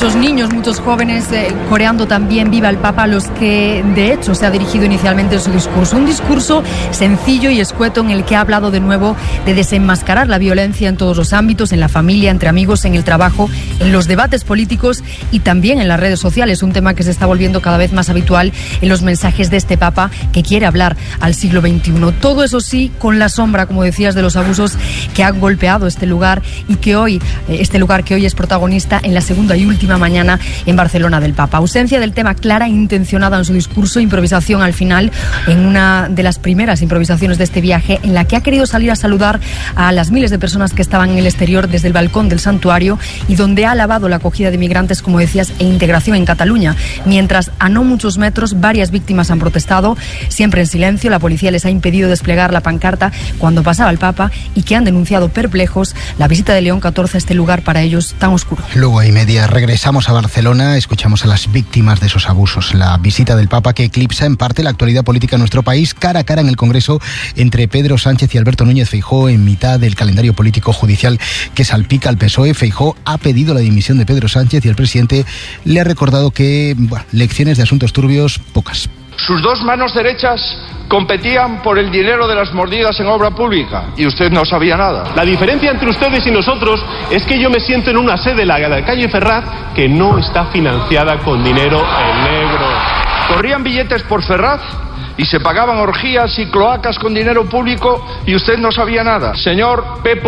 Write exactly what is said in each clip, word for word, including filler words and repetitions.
muchos niños, muchos jóvenes eh, coreando también Viva el Papa, a los que de hecho se ha dirigido inicialmente en su discurso. Un discurso sencillo y escueto en el que ha hablado de nuevo de desenmascarar la violencia en todos los ámbitos, en la familia, entre amigos, en el trabajo, en los debates políticos y también en las redes sociales, un tema que se está volviendo cada vez más habitual en los mensajes de este Papa que quiere hablar al siglo veintiuno. Todo eso sí, con la sombra, como decías, de los abusos que han golpeado este lugar y que hoy, este lugar que hoy es protagonista en la segunda y última mañana en Barcelona del Papa. Ausencia del tema clara e intencionada en su discurso, improvisación al final, en una de las primeras improvisaciones de este viaje, en la que ha querido salir a saludar a las miles de personas que estaban en el exterior desde el balcón del santuario y donde ha alabado la acogida de migrantes, como decías, e integración en Cataluña. Mientras a no muchos metros varias víctimas han protestado, siempre en silencio. La policía les ha impedido desplegar la pancarta cuando pasaba el Papa y que han denunciado perplejos la visita de León catorce a este lugar para ellos tan oscuro. Luego y media regresamos a Barcelona, escuchamos a las víctimas de esos abusos. La visita del Papa que eclipsa en parte la actualidad política en nuestro país, cara a cara en el Congreso entre Pedro Sánchez y Alberto Núñez Feijóo en mitad del calendario político judicial que salpica al P S O E. Feijóo ha pedido la dimisión de Pedro Sánchez y el presidente le ha recordado que, bueno, lecciones de asuntos turbios, pocas. Sus dos manos derechas competían por el dinero de las mordidas en obra pública y usted no sabía nada. La diferencia entre ustedes y nosotros es que yo me siento en una sede, la de la calle Ferraz, que no está financiada con dinero en negro. Corrían billetes por Ferraz y se pagaban orgías y cloacas con dinero público y usted no sabía nada. Señor P.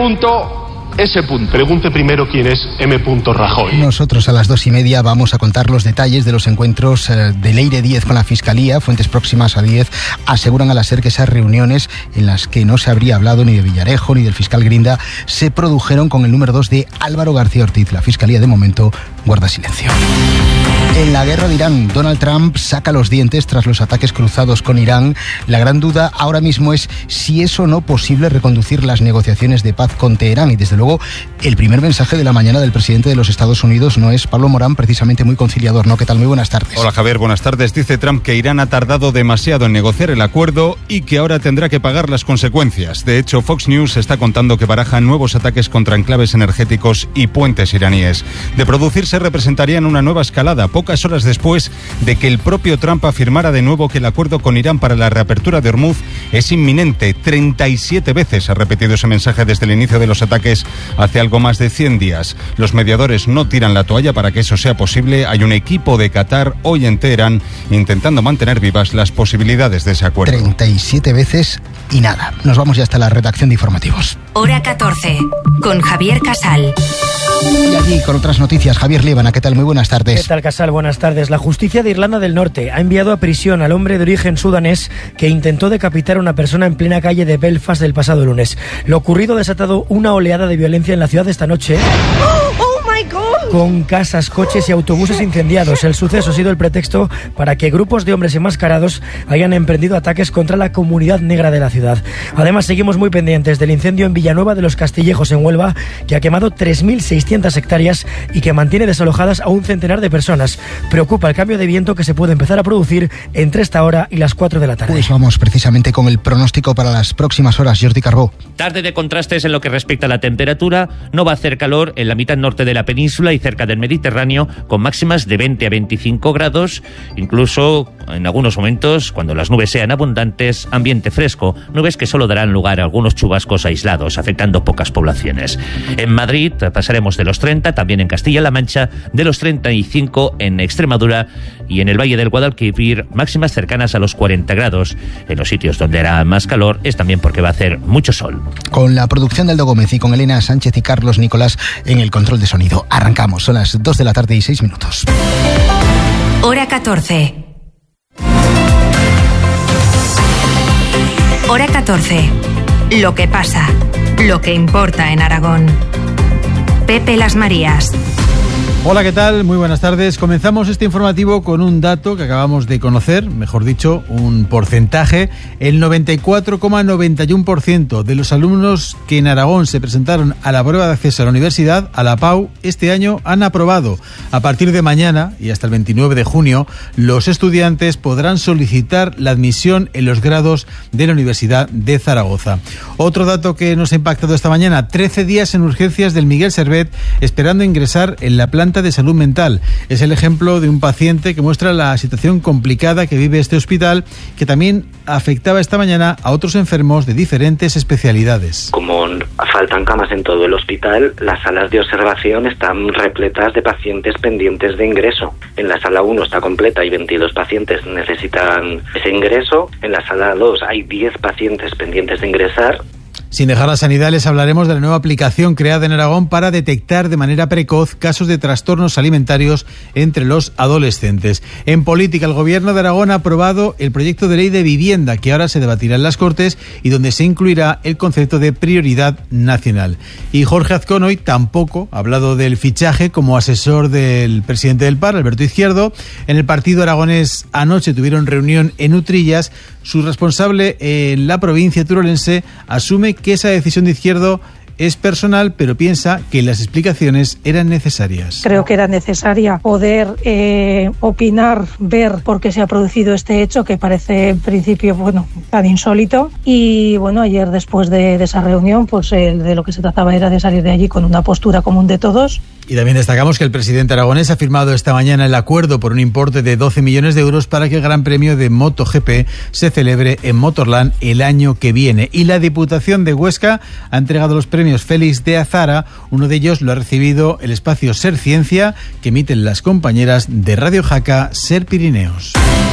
S. Pregunte primero quién es M. Rajoy. Nosotros a las dos y media vamos a contar los detalles de los encuentros eh, de Leire Díez con la Fiscalía. Fuentes próximas a Díez aseguran a la SER que esas reuniones en las que no se habría hablado ni de Villarejo ni del fiscal Grinda se produjeron con el número dos de Álvaro García Ortiz. La Fiscalía de momento guarda silencio. En la guerra de Irán, Donald Trump saca los dientes tras los ataques cruzados con Irán. La gran duda ahora mismo es si es o no posible reconducir las negociaciones de paz con Teherán. Y desde luego, el primer mensaje de la mañana del presidente de los Estados Unidos no es Pablo Morán, precisamente muy conciliador, ¿no? ¿Qué tal? Muy buenas tardes. Hola Javier, buenas tardes. Dice Trump que Irán ha tardado demasiado en negociar el acuerdo y que ahora tendrá que pagar las consecuencias. De hecho, Fox News está contando que barajan nuevos ataques contra enclaves energéticos y puentes iraníes. De producirse, representarían una nueva escalada, pocas horas después de que el propio Trump afirmara de nuevo que el acuerdo con Irán para la reapertura de Hormuz es inminente. treinta y siete veces ha repetido ese mensaje desde el inicio de los ataques hace algo más de cien días. Los mediadores no tiran la toalla para que eso sea posible. Hay un equipo de Qatar hoy en Teherán intentando mantener vivas las posibilidades de ese acuerdo. treinta y siete veces y nada. Nos vamos ya hasta la redacción de informativos. Hora catorce, con Javier Casal. Y allí con otras noticias, Javier Líbana, ¿qué tal? Muy buenas tardes. ¿Qué tal, Casal? Buenas tardes. La justicia de Irlanda del Norte ha enviado a prisión al hombre de origen sudanés que intentó decapitar a una persona en plena calle de Belfast el pasado lunes. Lo ocurrido ha desatado una oleada de violencia en la ciudad esta noche. ¡Oh, oh my God! Con casas, coches y autobuses incendiados. El suceso ha sido el pretexto para que grupos de hombres enmascarados hayan emprendido ataques contra la comunidad negra de la ciudad. Además, seguimos muy pendientes del incendio en Villanueva de los Castillejos, en Huelva, que ha quemado tres mil seiscientas hectáreas y que mantiene desalojadas a un centenar de personas. Preocupa el cambio de viento que se puede empezar a producir entre esta hora y las cuatro de la tarde. Pues vamos precisamente con el pronóstico para las próximas horas. Jordi Carbó. Tarde de contrastes en lo que respecta a la temperatura. No va a hacer calor en la mitad norte de la península y cerca del Mediterráneo, con máximas de veinte a veinticinco grados, incluso en algunos momentos, cuando las nubes sean abundantes, ambiente fresco, nubes que solo darán lugar a algunos chubascos aislados, afectando pocas poblaciones. En Madrid pasaremos de los treinta, también en Castilla-La Mancha, de los treinta y cinco en Extremadura y en el Valle del Guadalquivir, máximas cercanas a los cuarenta grados. En los sitios donde hará más calor es también porque va a hacer mucho sol. Con la producción de Aldo Gómez y con Elena Sánchez y Carlos Nicolás en el control de sonido. Arrancamos, son las dos de la tarde y seis minutos. Hora catorce. Hora catorce. Lo que pasa, lo que importa en Aragón. Pepe Las Marías. Hola, ¿qué tal? Muy buenas tardes. Comenzamos este informativo con un dato que acabamos de conocer, mejor dicho, un porcentaje. El noventa y cuatro coma noventa y uno por ciento de los alumnos que en Aragón se presentaron a la prueba de acceso a la universidad, a la P A U, este año han aprobado. A partir de mañana y hasta el veintinueve de junio, los estudiantes podrán solicitar la admisión en los grados de la Universidad de Zaragoza. Otro dato que nos ha impactado esta mañana, trece días en urgencias del Miguel Servet esperando ingresar en la planta planta de salud mental. Es el ejemplo de un paciente que muestra la situación complicada que vive este hospital, que también afectaba esta mañana a otros enfermos de diferentes especialidades. Como faltan camas en todo el hospital, las salas de observación están repletas de pacientes pendientes de ingreso. En la sala uno está completa y veintidós pacientes necesitan ese ingreso. En la sala dos hay diez pacientes pendientes de ingresar. Sin dejar la sanidad, les hablaremos de la nueva aplicación creada en Aragón para detectar de manera precoz casos de trastornos alimentarios entre los adolescentes. En política, el Gobierno de Aragón ha aprobado el proyecto de ley de vivienda que ahora se debatirá en las Cortes y donde se incluirá el concepto de prioridad nacional. Y Jorge Azcónoy tampoco ha hablado del fichaje como asesor del presidente del P A R, Alberto Izquierdo. En el partido aragonés anoche tuvieron reunión en Utrillas. Su responsable en la provincia turolense asume que esa decisión de Izquierdo es personal, pero piensa que las explicaciones eran necesarias. Creo que era necesaria poder eh, opinar, ver por qué se ha producido este hecho que parece en principio bueno tan insólito. Y bueno, ayer después de, de esa reunión, pues eh, de lo que se trataba era de salir de allí con una postura común de todos. Y también destacamos que el presidente aragonés ha firmado esta mañana el acuerdo por un importe de doce millones de euros para que el Gran Premio de MotoGP se celebre en Motorland el año que viene. Y la Diputación de Huesca ha entregado los premios Félix de Azara. Uno de ellos lo ha recibido el espacio Ser Ciencia, que emiten las compañeras de Radio Jaca Ser Pirineos.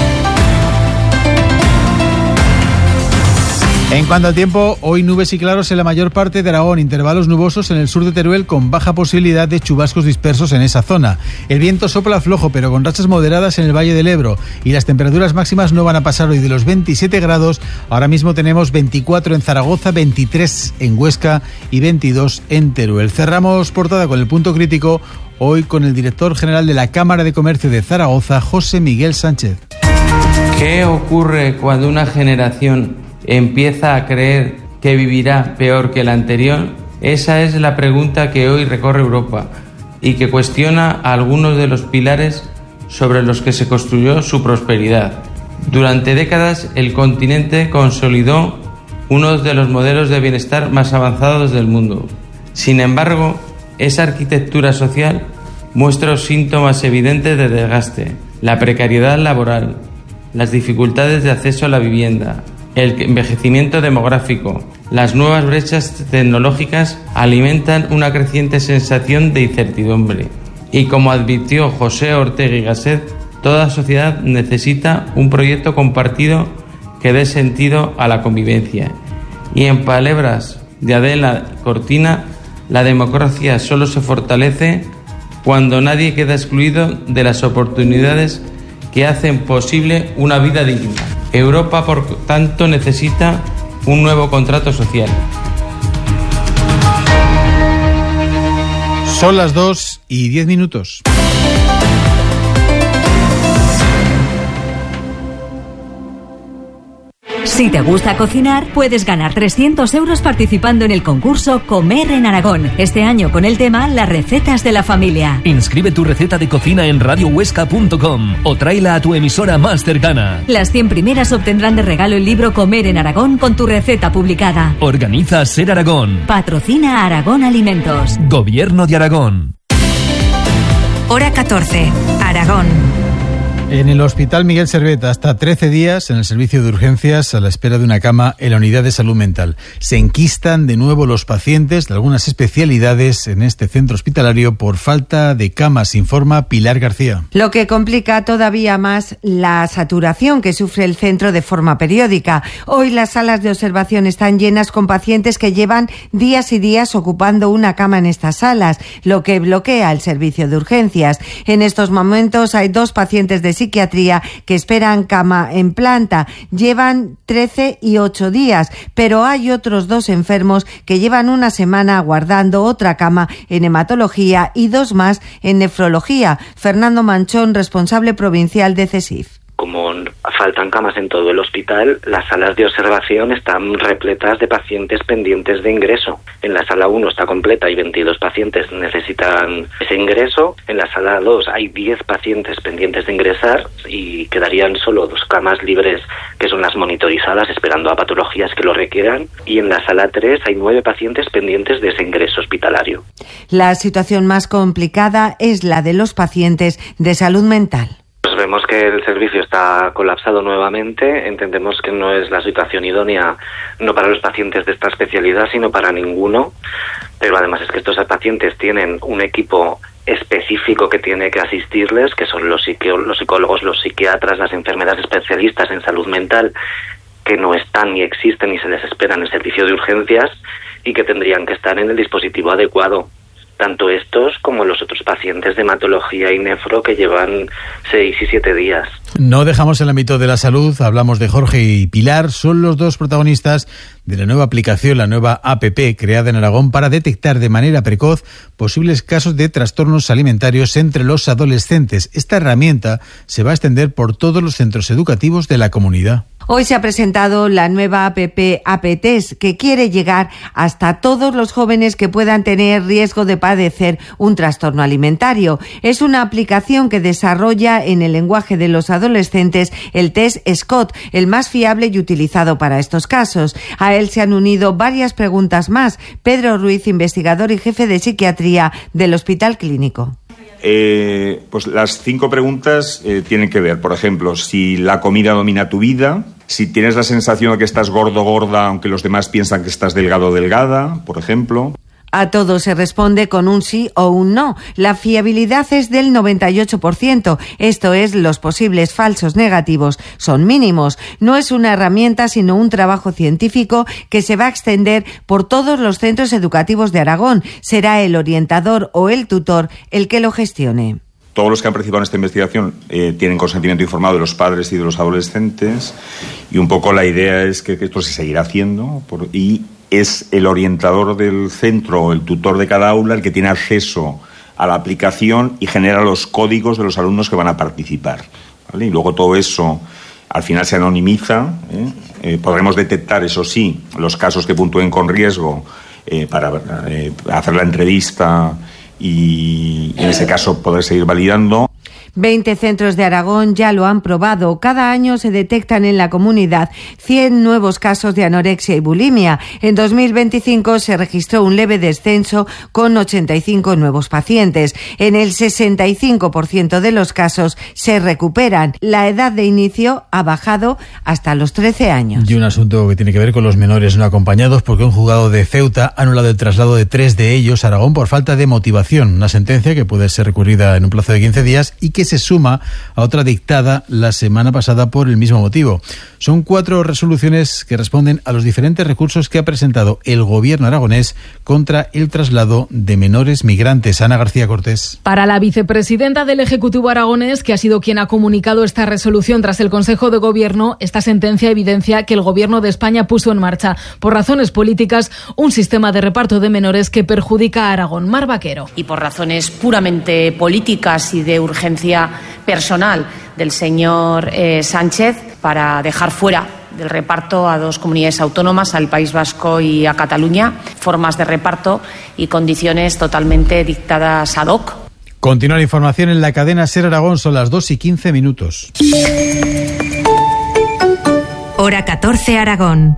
En cuanto al tiempo, hoy nubes y claros en la mayor parte de Aragón, intervalos nubosos en el sur de Teruel con baja posibilidad de chubascos dispersos en esa zona. El viento sopla flojo pero con rachas moderadas en el Valle del Ebro y las temperaturas máximas no van a pasar hoy de los veintisiete grados. Ahora mismo tenemos veinticuatro en Zaragoza, veintitrés en Huesca y veintidós en Teruel. Cerramos portada con el punto crítico, hoy con el director general de la Cámara de Comercio de Zaragoza, José Miguel Sánchez. ¿Qué ocurre cuando una generación empieza a creer que vivirá peor que la anterior? Esa es la pregunta que hoy recorre Europa y que cuestiona a algunos de los pilares sobre los que se construyó su prosperidad. Durante décadas el continente consolidó uno de los modelos de bienestar más avanzados del mundo. Sin embargo, esa arquitectura social muestra síntomas evidentes de desgaste, la precariedad laboral, las dificultades de acceso a la vivienda, el envejecimiento demográfico, las nuevas brechas tecnológicas alimentan una creciente sensación de incertidumbre. Y como advirtió José Ortega y Gasset, toda sociedad necesita un proyecto compartido que dé sentido a la convivencia. Y en palabras de Adela Cortina, la democracia solo se fortalece cuando nadie queda excluido de las oportunidades que hacen posible una vida digna. Europa, por tanto, necesita un nuevo contrato social. Son las dos y diez minutos. Si te gusta cocinar, puedes ganar trescientos euros participando en el concurso Comer en Aragón. Este año con el tema Las recetas de la familia. Inscribe tu receta de cocina en radio huesca punto com o tráela a tu emisora más cercana. Las cien primeras obtendrán de regalo el libro Comer en Aragón con tu receta publicada. Organiza Ser Aragón. Patrocina Aragón Alimentos. Gobierno de Aragón. Hora catorce. Aragón. En el Hospital Miguel Servet, hasta trece días en el servicio de urgencias a la espera de una cama en la unidad de salud mental. Se enquistan de nuevo los pacientes de algunas especialidades en este centro hospitalario por falta de camas, informa Pilar García. Lo que complica todavía más la saturación que sufre el centro de forma periódica. Hoy las salas de observación están llenas con pacientes que llevan días y días ocupando una cama en estas salas, lo que bloquea el servicio de urgencias. En estos momentos hay dos pacientes de psiquiatría que esperan cama en planta. Llevan trece y ocho días, pero hay otros dos enfermos que llevan una semana aguardando otra cama en hematología y dos más en nefrología. Fernando Manchón, responsable provincial de CESIF. Como faltan camas en todo el hospital, las salas de observación están repletas de pacientes pendientes de ingreso. En la sala uno está completa y veintidós pacientes necesitan ese ingreso. En la sala dos hay diez pacientes pendientes de ingresar y quedarían solo dos camas libres, que son las monitorizadas, esperando a patologías que lo requieran. Y en la sala tres hay nueve pacientes pendientes de ese ingreso hospitalario. La situación más complicada es la de los pacientes de salud mental. Pues vemos que el servicio está colapsado nuevamente. Entendemos que no es la situación idónea, no para los pacientes de esta especialidad, sino para ninguno. Pero además es que estos pacientes tienen un equipo específico que tiene que asistirles, que son los, psico- los psicólogos, los psiquiatras, las enfermeras especialistas en salud mental, que no están ni existen ni se les espera en el servicio de urgencias y que tendrían que estar en el dispositivo adecuado. Tanto estos como los otros pacientes de hematología y nefro que llevan seis y siete días. No dejamos el ámbito de la salud, hablamos de Jorge y Pilar, son los dos protagonistas de la nueva aplicación, la nueva app creada en Aragón para detectar de manera precoz posibles casos de trastornos alimentarios entre los adolescentes. Esta herramienta se va a extender por todos los centros educativos de la comunidad. Hoy se ha presentado la nueva app APTES, que quiere llegar hasta todos los jóvenes que puedan tener riesgo de padecer un trastorno alimentario. Es una aplicación que desarrolla en el lenguaje de los adolescentes el test SCOT, el más fiable y utilizado para estos casos. A él se han unido varias preguntas más. Pedro Ruiz, investigador y jefe de psiquiatría del Hospital Clínico. Eh, pues las cinco preguntas eh, tienen que ver, por ejemplo, si la comida domina tu vida, si tienes la sensación de que estás gordo o gorda, aunque los demás piensan que estás delgado o delgada, por ejemplo. A todo se responde con un sí o un no. La fiabilidad es del noventa y ocho por ciento. Esto es, los posibles falsos negativos son mínimos. No es una herramienta, sino un trabajo científico que se va a extender por todos los centros educativos de Aragón. Será el orientador o el tutor el que lo gestione. Todos los que han participado en esta investigación eh, tienen consentimiento informado de los padres y de los adolescentes, y un poco la idea es que, que esto se seguirá haciendo por, y es el orientador del centro o el tutor de cada aula el que tiene acceso a la aplicación y genera los códigos de los alumnos que van a participar, ¿vale? Y luego todo eso al final se anonimiza, ¿eh? Eh, podremos detectar, eso sí, los casos que puntúen con riesgo eh, para eh, hacer la entrevista y en ese caso poder seguir validando. veinte centros de Aragón ya lo han probado. Cada año se detectan en la comunidad cien nuevos casos de anorexia y bulimia. En dos mil veinticinco se registró un leve descenso con ochenta y cinco nuevos pacientes. En el sesenta y cinco por ciento de los casos se recuperan. La edad de inicio ha bajado hasta los trece años. Y un asunto que tiene que ver con los menores no acompañados, porque un juzgado de Ceuta ha anulado el traslado de tres de ellos a Aragón por falta de motivación. Una sentencia que puede ser recurrida en un plazo de quince días y que se suma a otra dictada la semana pasada por el mismo motivo. Son cuatro resoluciones que responden a los diferentes recursos que ha presentado el gobierno aragonés contra el traslado de menores migrantes. Ana García Cortés. Para la vicepresidenta del Ejecutivo aragonés, que ha sido quien ha comunicado esta resolución tras el Consejo de Gobierno, esta sentencia evidencia que el gobierno de España puso en marcha, por razones políticas, un sistema de reparto de menores que perjudica a Aragón. Mar Vaquero. Y por razones puramente políticas y de urgencia personal del señor eh, Sánchez, para dejar fuera del reparto a dos comunidades autónomas, al País Vasco y a Cataluña, formas de reparto y condiciones totalmente dictadas ad hoc. Continúa la información en la cadena SER Aragón, son las dos y quince minutos. Hora catorce Aragón.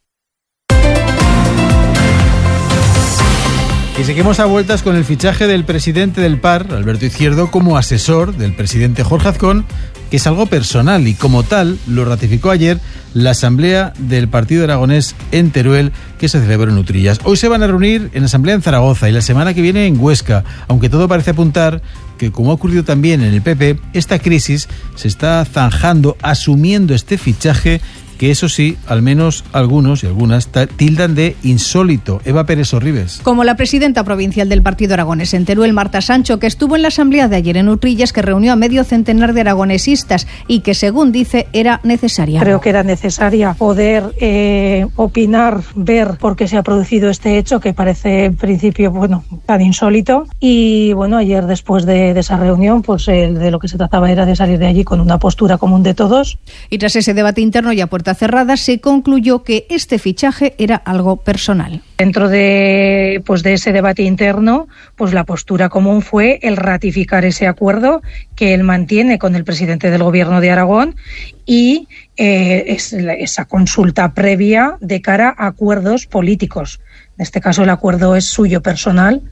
Y seguimos a vueltas con el fichaje del presidente del P A R, Alberto Izquierdo, como asesor del presidente Jorge Azcón, que es algo personal y como tal lo ratificó ayer la asamblea del partido aragonés en Teruel, que se celebró en Utrillas. Hoy se van a reunir en asamblea en Zaragoza y la semana que viene en Huesca, aunque todo parece apuntar que, como ha ocurrido también en el P P, esta crisis se está zanjando asumiendo este fichaje que eso sí, al menos algunos y algunas tildan de insólito. Eva Pérez Orribes. Como la presidenta provincial del partido aragonés en Teruel, Marta Sancho, que estuvo en la asamblea de ayer en Utrillas, que reunió a medio centenar de aragonesistas y que, según dice, era necesaria. Creo que era necesaria poder eh, opinar, ver por qué se ha producido este hecho, que parece en principio, bueno, tan insólito. Y bueno, ayer después de, de esa reunión, pues eh, de lo que se trataba era de salir de allí con una postura común de todos. Y tras ese debate interno y a puerta cerrada, se concluyó que este fichaje era algo personal. Dentro de, pues de ese debate interno, pues la postura común fue el ratificar ese acuerdo que él mantiene con el presidente del Gobierno de Aragón y eh, es la, esa consulta previa de cara a acuerdos políticos. En este caso el acuerdo es suyo personal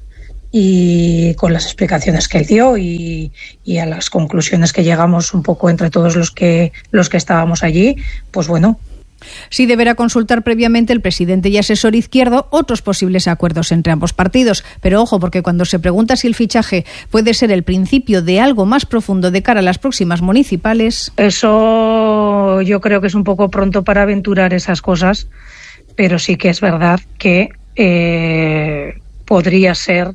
y con las explicaciones que él dio y, y a las conclusiones que llegamos un poco entre todos los que los que estábamos allí, pues bueno. Sí deberá consultar previamente el presidente y asesor izquierdo otros posibles acuerdos entre ambos partidos. Pero ojo, porque cuando se pregunta si el fichaje puede ser el principio de algo más profundo de cara a las próximas municipales... Eso yo creo que es un poco pronto para aventurar esas cosas, pero sí que es verdad que eh, podría ser...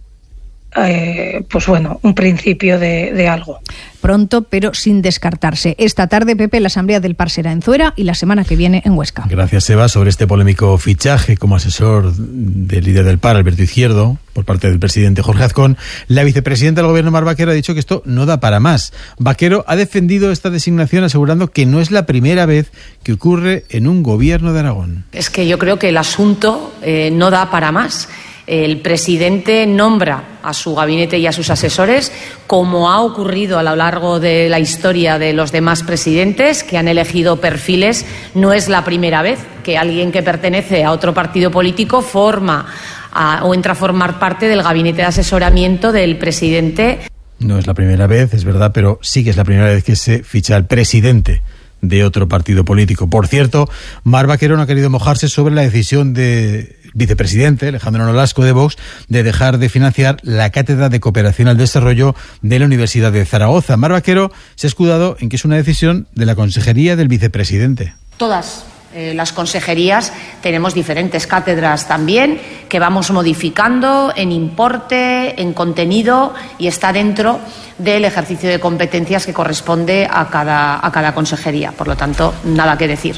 Eh, pues bueno, un principio de, de algo. Pronto, pero sin descartarse. Esta tarde, Pepe, la asamblea del P A R será en Zuera y la semana que viene en Huesca. Gracias, Eva, sobre este polémico fichaje como asesor del líder del P A R, Alberto Izquierdo, por parte del presidente Jorge Azcón. La vicepresidenta del gobierno, Mar Vaquero, ha dicho que esto no da para más. Vaquero ha defendido esta designación asegurando que no es la primera vez que ocurre en un gobierno de Aragón. Es que yo creo que el asunto eh, no da para más. El presidente nombra a su gabinete y a sus asesores, como ha ocurrido a lo largo de la historia de los demás presidentes que han elegido perfiles. No es la primera vez que alguien que pertenece a otro partido político forma a, o entra a formar parte del gabinete de asesoramiento del presidente. No es la primera vez, es verdad, pero sí que es la primera vez que se ficha al presidente de otro partido político. Por cierto, Mar Vaquero no ha querido mojarse sobre la decisión de vicepresidente Alejandro Nolasco de Vox de dejar de financiar la Cátedra de Cooperación al Desarrollo de la Universidad de Zaragoza. Mar Vaquero se ha escudado en que es una decisión de la consejería del vicepresidente. Todas eh, las consejerías tenemos diferentes cátedras también que vamos modificando en importe, en contenido, y está dentro del ejercicio de competencias que corresponde a cada, a cada consejería. Por lo tanto, nada que decir.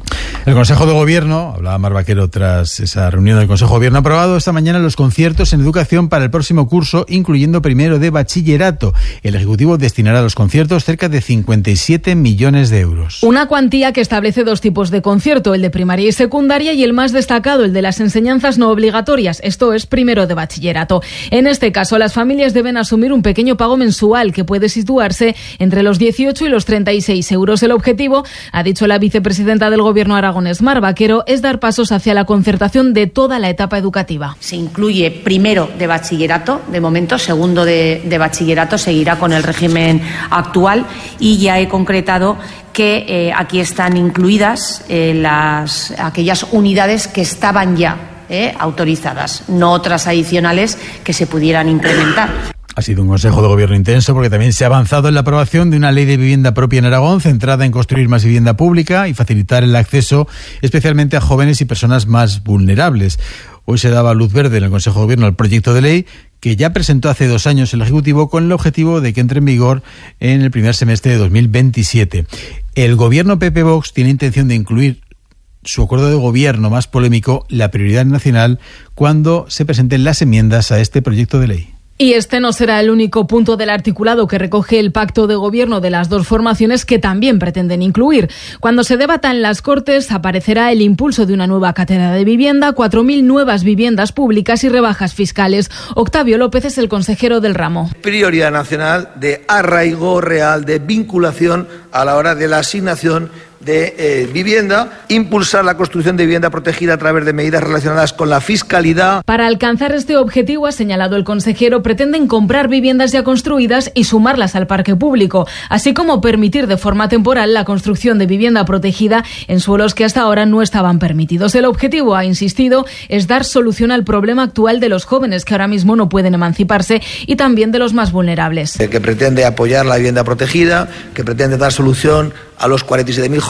El Consejo de Gobierno, hablaba Mar Vaquero tras esa reunión del Consejo de Gobierno, ha aprobado esta mañana los conciertos en educación para el próximo curso, incluyendo primero de bachillerato. El Ejecutivo destinará a los conciertos cerca de cincuenta y siete millones de euros. Una cuantía que establece dos tipos de concierto, el de primaria y secundaria y el más destacado, el de las enseñanzas no obligatorias, esto es primero de bachillerato. En este caso, las familias deben asumir un pequeño pago mensual que puede situarse entre los dieciocho y los treinta y seis euros. El objetivo, ha dicho la vicepresidenta del Gobierno aragonés, Mar Vaquero, es dar pasos hacia la concertación de toda la etapa educativa. Se incluye primero de bachillerato, de momento, segundo de, de bachillerato seguirá con el régimen actual, y ya he concretado que eh, aquí están incluidas eh, las, aquellas unidades que estaban ya eh, autorizadas, no otras adicionales que se pudieran implementar. Ha sido un Consejo de Gobierno intenso porque también se ha avanzado en la aprobación de una ley de vivienda propia en Aragón, centrada en construir más vivienda pública y facilitar el acceso especialmente a jóvenes y personas más vulnerables. Hoy se daba luz verde en el Consejo de Gobierno al proyecto de ley que ya presentó hace dos años el Ejecutivo con el objetivo de que entre en vigor en el primer semestre de dos mil veintisiete. El Gobierno P P Vox tiene intención de incluir su acuerdo de gobierno más polémico, la prioridad nacional, cuando se presenten las enmiendas a este proyecto de ley. Y este no será el único punto del articulado que recoge el pacto de gobierno de las dos formaciones que también pretenden incluir. Cuando se debata en las Cortes aparecerá el impulso de una nueva cátedra de vivienda, cuatro mil nuevas viviendas públicas y rebajas fiscales. Octavio López es el consejero del ramo. Prioridad nacional de arraigo real, de vinculación a la hora de la asignación de eh, vivienda, impulsar la construcción de vivienda protegida a través de medidas relacionadas con la fiscalidad. Para alcanzar este objetivo, ha señalado el consejero, pretenden comprar viviendas ya construidas y sumarlas al parque público, así como permitir de forma temporal la construcción de vivienda protegida en suelos que hasta ahora no estaban permitidos. El objetivo, ha insistido, es dar solución al problema actual de los jóvenes que ahora mismo no pueden emanciparse y también de los más vulnerables. Que pretende apoyar la vivienda protegida, que pretende dar solución a los cuarenta y siete mil jóvenes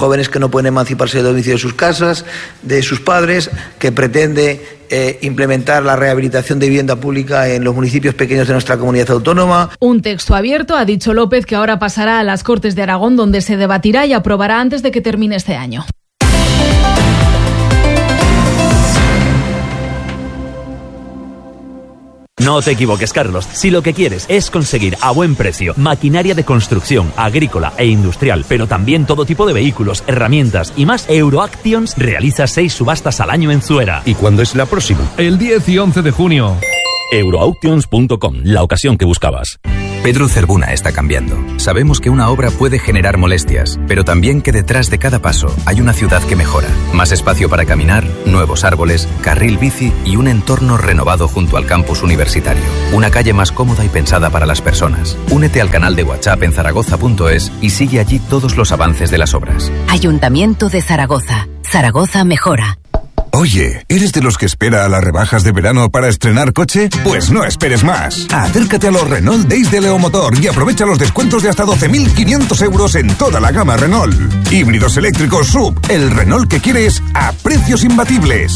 jóvenes que no pueden emanciparse del domicilio de sus casas, de sus padres, que pretende eh, implementar la rehabilitación de vivienda pública en los municipios pequeños de nuestra comunidad autónoma. Un texto abierto, ha dicho López, que ahora pasará a las Cortes de Aragón, donde se debatirá y aprobará antes de que termine este año. No te equivoques, Carlos. Si lo que quieres es conseguir a buen precio maquinaria de construcción, agrícola e industrial, pero también todo tipo de vehículos, herramientas y más, Euroactions realiza seis subastas al año en Zuera. ¿Y cuándo es la próxima? El diez y once de junio. Euroauctions punto com, la ocasión que buscabas. Pedro Cervuna está cambiando. Sabemos que una obra puede generar molestias, pero también que detrás de cada paso hay una ciudad que mejora. Más espacio para caminar, nuevos árboles, carril bici y un entorno renovado junto al campus universitario. Una calle más cómoda y pensada para las personas. Únete al canal de WhatsApp en zaragoza punto es y sigue allí todos los avances de las obras. Ayuntamiento de Zaragoza. Zaragoza mejora. Oye, ¿eres de los que espera a las rebajas de verano para estrenar coche? Pues no esperes más. Acércate a los Renault Days de Leomotor y aprovecha los descuentos de hasta doce mil quinientos euros en toda la gama Renault. Híbridos eléctricos S U V, el Renault que quieres a precios imbatibles.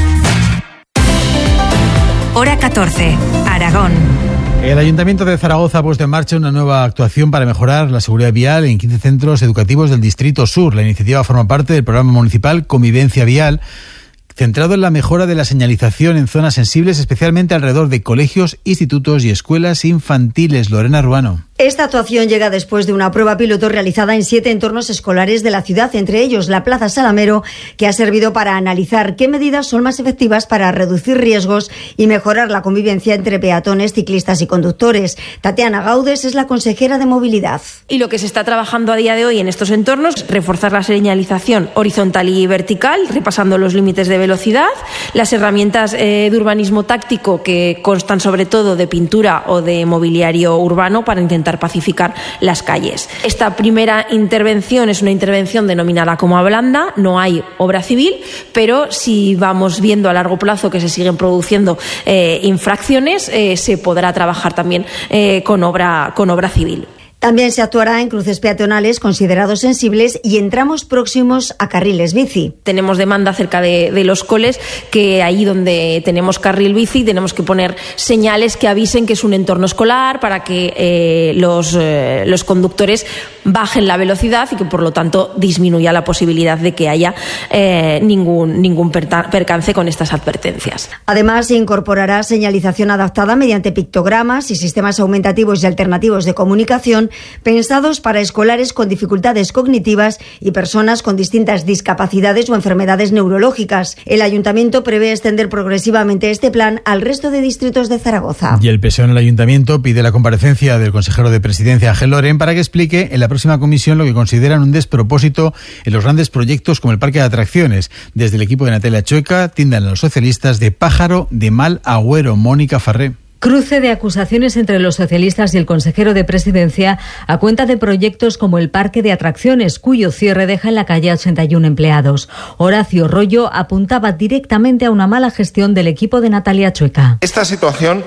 Hora catorce, Aragón. El Ayuntamiento de Zaragoza ha puesto en marcha una nueva actuación para mejorar la seguridad vial en quince centros educativos del Distrito Sur. La iniciativa forma parte del programa municipal Convivencia Vial, centrado en la mejora de la señalización en zonas sensibles, especialmente alrededor de colegios, institutos y escuelas infantiles. Lorena Ruano. Esta actuación llega después de una prueba piloto realizada en siete entornos escolares de la ciudad, entre ellos la Plaza Salamero, que ha servido para analizar qué medidas son más efectivas para reducir riesgos y mejorar la convivencia entre peatones, ciclistas y conductores. Tatiana Gaudes es la consejera de Movilidad. Y lo que se está trabajando a día de hoy en estos entornos es reforzar la señalización horizontal y vertical, repasando los límites de velocidad, las herramientas eh, de urbanismo táctico que constan sobre todo de pintura o de mobiliario urbano para intentar pacificar las calles. Esta primera intervención es una intervención denominada como a blanda, no hay obra civil, pero si vamos viendo a largo plazo que se siguen produciendo eh, infracciones, eh, se podrá trabajar también eh, con obra, con obra civil. También se actuará en cruces peatonales considerados sensibles y en tramos próximos a carriles bici. Tenemos demanda cerca de, de los coles, que ahí donde tenemos carril bici tenemos que poner señales que avisen que es un entorno escolar para que eh, los, eh, los conductores bajen la velocidad y que por lo tanto disminuya la posibilidad de que haya eh, ningún, ningún percance con estas advertencias. Además, se incorporará señalización adaptada mediante pictogramas y sistemas aumentativos y alternativos de comunicación pensados para escolares con dificultades cognitivas y personas con distintas discapacidades o enfermedades neurológicas. El Ayuntamiento prevé extender progresivamente este plan al resto de distritos de Zaragoza. Y el P S O E en el Ayuntamiento pide la comparecencia del consejero de Presidencia, Ángel Loren, para que explique en la próxima comisión lo que consideran un despropósito en los grandes proyectos como el parque de atracciones. Desde el equipo de Natalia Chueca tildan a los socialistas de pájaro de mal agüero. Mónica Farré. Cruce de acusaciones entre los socialistas y el consejero de Presidencia a cuenta de proyectos como el parque de atracciones, cuyo cierre deja en la calle a ochenta y uno empleados. Horacio Rollo apuntaba directamente a una mala gestión del equipo de Natalia Chueca. Esta situación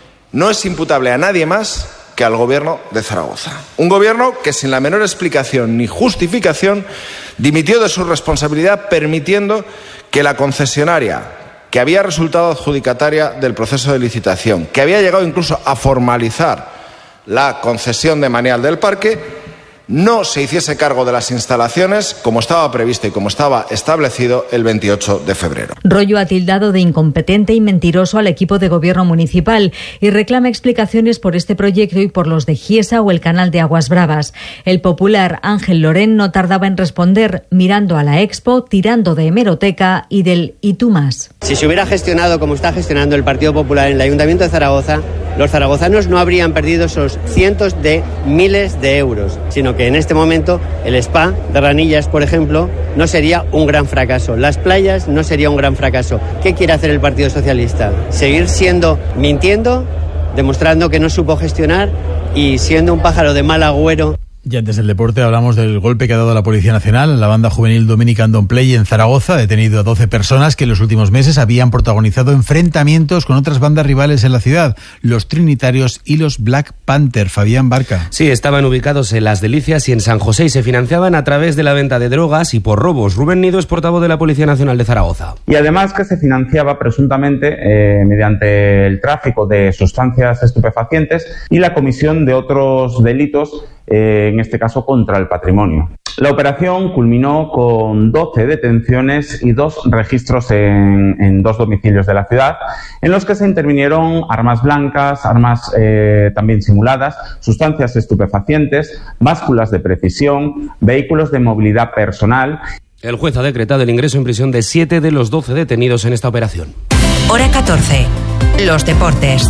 no es imputable a nadie más que al gobierno de Zaragoza. Un gobierno que sin la menor explicación ni justificación dimitió de su responsabilidad, permitiendo que la concesionaria, que había resultado adjudicataria del proceso de licitación, que había llegado incluso a formalizar la concesión de manial del parque, no se hiciese cargo de las instalaciones como estaba previsto y como estaba establecido el veintiocho de febrero. Rollo ha tildado de incompetente y mentiroso al equipo de gobierno municipal y reclama explicaciones por este proyecto y por los de Giesa o el canal de Aguas Bravas. El popular Ángel Loren no tardaba en responder, mirando a la Expo, tirando de hemeroteca y del ¿y tú más? Si se hubiera gestionado como está gestionando el Partido Popular en el Ayuntamiento de Zaragoza, los zaragozanos no habrían perdido esos cientos de miles de euros, sino que en este momento el spa de Ranillas, por ejemplo, no sería un gran fracaso. Las playas no sería un gran fracaso. ¿Qué quiere hacer el Partido Socialista? ¿Seguir siendo mintiendo, demostrando que no supo gestionar y siendo un pájaro de mal agüero? Y antes del deporte hablamos del golpe que ha dado la Policía Nacional en la banda juvenil Dominican Don't Play en Zaragoza. Ha detenido a doce personas que en los últimos meses habían protagonizado enfrentamientos con otras bandas rivales en la ciudad, los Trinitarios y los Black Panther. Fabián Barca. Sí, estaban ubicados en Las Delicias y en San José y se financiaban a través de la venta de drogas y por robos. Rubén Nido es portavoz de la Policía Nacional de Zaragoza. Y además que se financiaba presuntamente eh, mediante el tráfico de sustancias estupefacientes y la comisión de otros delitos, eh, en este caso contra el patrimonio. La operación culminó con doce detenciones y dos registros en, en dos domicilios de la ciudad, en los que se intervinieron armas blancas, armas eh, también simuladas, sustancias estupefacientes, básculas de precisión, vehículos de movilidad personal. El juez ha decretado el ingreso en prisión de siete de los doce detenidos en esta operación. Hora catorce. Los deportes.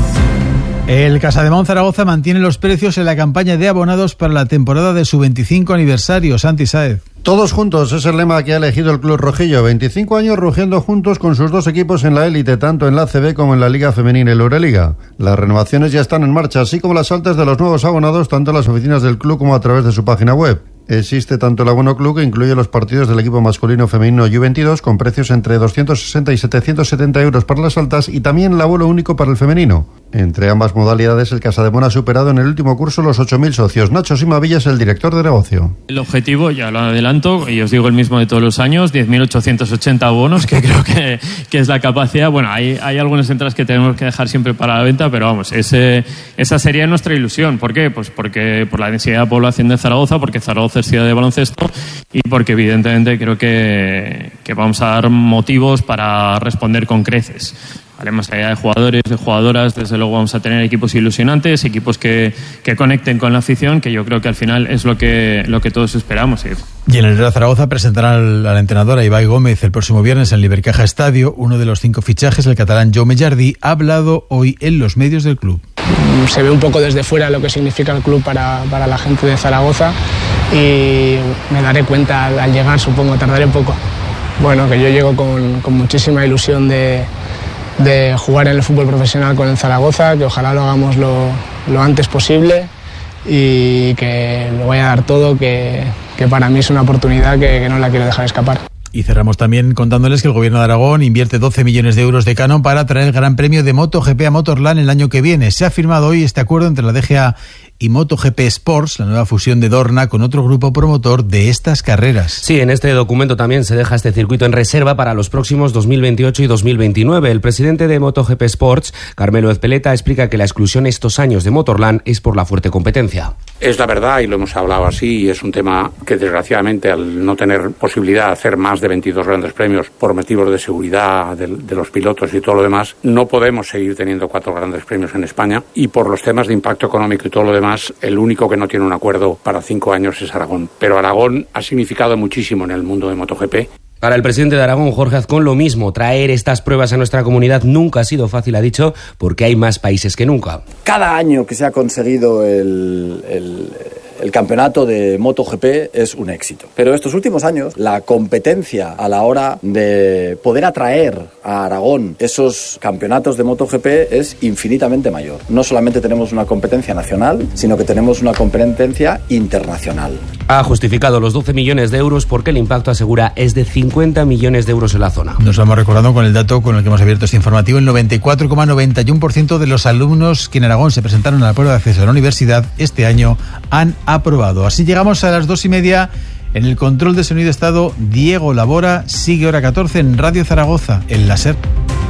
El Casademón Zaragoza mantiene los precios en la campaña de abonados para la temporada de su veinticinco aniversario. Santi Sáez. Todos juntos es el lema que ha elegido el Club Rojillo. veinticinco años rugiendo juntos con sus dos equipos en la élite, tanto en la A C B como en la Liga Femenina y la Euroliga. Las renovaciones ya están en marcha, así como las altas de los nuevos abonados, tanto en las oficinas del club como a través de su página web. Existe tanto el abono club, que incluye los partidos del equipo masculino, femenino y U veintidós, con precios entre doscientos sesenta y setecientos setenta euros para las altas, y también el abono único para el femenino. Entre ambas modalidades, el Casademón ha superado en el último curso los ocho mil socios. Nacho Simavilla es el director de negocio. El objetivo, ya lo adelanto, y os digo el mismo de todos los años, diez mil ochocientos ochenta abonos, que creo que, que es la capacidad. Bueno, hay, hay algunas entradas que tenemos que dejar siempre para la venta, pero vamos, ese, esa sería nuestra ilusión. ¿Por qué? Pues porque por la densidad de población de Zaragoza, porque Zaragoza es ciudad de baloncesto y porque evidentemente creo que, que vamos a dar motivos para responder con creces. Vale, más allá de jugadores, de jugadoras, desde luego vamos a tener equipos ilusionantes, equipos que, que conecten con la afición, que yo creo que al final es lo que, lo que todos esperamos. ¿Sí? Y en el Real Zaragoza presentarán al, a la entrenadora Ibai Gómez el próximo viernes en Libercaja Estadio. Uno de los cinco fichajes, el catalán Jaume Jardí, ha hablado hoy en los medios del club. Se ve un poco desde fuera lo que significa el club para, para la gente de Zaragoza y me daré cuenta al, al llegar, supongo, tardaré un poco. Bueno, que yo llego con, con muchísima ilusión de... de jugar en el fútbol profesional con el Zaragoza, que ojalá lo hagamos lo, lo antes posible y que lo voy a dar todo, que, que para mí es una oportunidad que, que no la quiero dejar escapar. Y cerramos también contándoles que el Gobierno de Aragón invierte doce millones de euros de canon para traer el Gran Premio de MotoGP a Motorland el año que viene. Se ha firmado hoy este acuerdo entre la D G A y MotoGP Sports, la nueva fusión de Dorna, con otro grupo promotor de estas carreras. Sí, en este documento también se deja este circuito en reserva para los próximos dos mil veintiocho y dos mil veintinueve. El presidente de MotoGP Sports, Carmelo Ezpeleta, explica que la exclusión estos años de Motorland es por la fuerte competencia. Es la verdad, y lo hemos hablado así, y es un tema que desgraciadamente, al no tener posibilidad de hacer más de veintidós grandes premios por motivos de seguridad de, de los pilotos y todo lo demás, no podemos seguir teniendo cuatro grandes premios en España, y por los temas de impacto económico y todo lo demás, el único que no tiene un acuerdo para cinco años es Aragón. Pero Aragón ha significado muchísimo en el mundo de MotoGP. Para el presidente de Aragón, Jorge Azcón, lo mismo. Traer estas pruebas a nuestra comunidad nunca ha sido fácil, ha dicho, porque hay más países que nunca. Cada año que se ha conseguido el, el, el campeonato de MotoGP es un éxito. Pero estos últimos años, la competencia a la hora de poder atraer a Aragón esos campeonatos de MotoGP es infinitamente mayor. No solamente tenemos una competencia nacional, sino que tenemos una competencia internacional. Ha justificado los doce millones de euros porque el impacto, asegura, es de cincuenta millones de euros en la zona. Nos vamos recordando con el dato con el que hemos abierto este informativo. El noventa y cuatro coma noventa y uno por ciento de los alumnos que en Aragón se presentaron a la prueba de acceso a la universidad este año han aprobado. Así llegamos a las dos y media. En el control de sonido estado Diego Labora. Sigue Hora catorce en Radio Zaragoza, el láser.